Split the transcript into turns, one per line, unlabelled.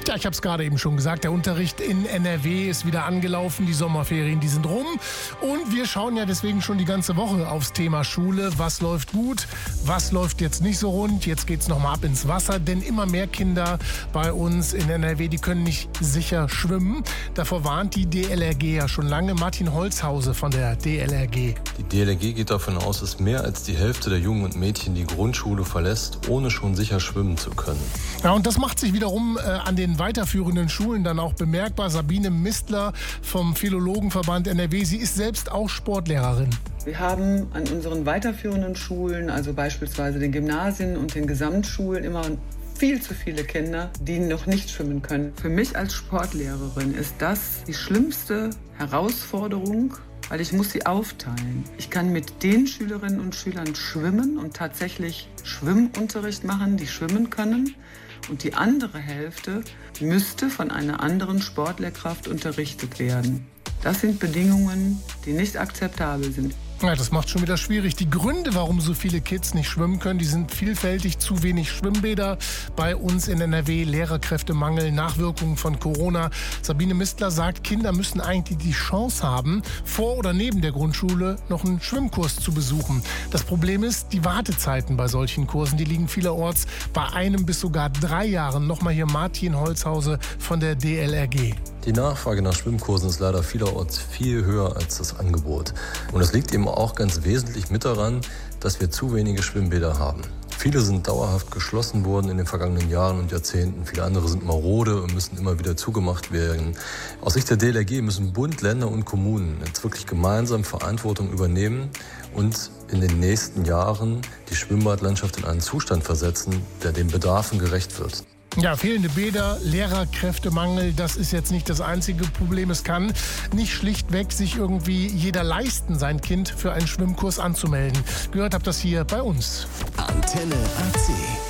Ja, ich habe es gerade eben schon gesagt, der Unterricht in NRW ist wieder angelaufen, die Sommerferien, die sind rum und wir schauen ja deswegen schon die ganze Woche aufs Thema Schule. Was läuft gut, was läuft jetzt nicht so rund? Jetzt geht's nochmal ab ins Wasser, denn immer mehr Kinder bei uns in NRW, die können nicht sicher schwimmen. Davor warnt die DLRG ja schon lange. Martin Holzhause von der DLRG.
Die DLRG geht davon aus, dass mehr als die Hälfte der Jungen und Mädchen die Grundschule verlässt, ohne schon sicher schwimmen zu können.
Ja, und das macht sich wiederum an den weiterführenden Schulen dann auch bemerkbar. Sabine Mistler vom Philologenverband NRW, sie ist selbst auch Sportlehrerin.
Wir haben an unseren weiterführenden Schulen, also beispielsweise den Gymnasien und den Gesamtschulen, immer viel zu viele Kinder, die noch nicht schwimmen können. Für mich als Sportlehrerin ist das die schlimmste Herausforderung, weil ich muss sie aufteilen. Ich kann mit den Schülerinnen und Schülern schwimmen und tatsächlich Schwimmunterricht machen, die schwimmen können. Und die andere Hälfte müsste von einer anderen Sportlehrkraft unterrichtet werden. Das sind Bedingungen, die nicht akzeptabel sind.
Ja, das macht schon wieder schwierig. Die Gründe, warum so viele Kids nicht schwimmen können, die sind vielfältig. Zu wenig Schwimmbäder bei uns in NRW, Lehrerkräftemangel, Nachwirkungen von Corona. Sabine Mistler sagt, Kinder müssen eigentlich die Chance haben, vor oder neben der Grundschule noch einen Schwimmkurs zu besuchen. Das Problem ist, die Wartezeiten bei solchen Kursen, die liegen vielerorts bei 1 bis sogar 3 Jahren. Nochmal hier Martin Holzhause von der DLRG.
Die Nachfrage nach Schwimmkursen ist leider vielerorts viel höher als das Angebot. Und das liegt eben auch ganz wesentlich mit daran, dass wir zu wenige Schwimmbäder haben. Viele sind dauerhaft geschlossen worden in den vergangenen Jahren und Jahrzehnten. Viele andere sind marode und müssen immer wieder zugemacht werden. Aus Sicht der DLRG müssen Bund, Länder und Kommunen jetzt wirklich gemeinsam Verantwortung übernehmen und in den nächsten Jahren die Schwimmbadlandschaft in einen Zustand versetzen, der den Bedarfen gerecht wird.
Ja, fehlende Bäder, Lehrerkräftemangel, das ist jetzt nicht das einzige Problem. Es kann nicht schlichtweg sich irgendwie jeder leisten, sein Kind für einen Schwimmkurs anzumelden. Gehört habt das hier bei uns.
Antenne AC.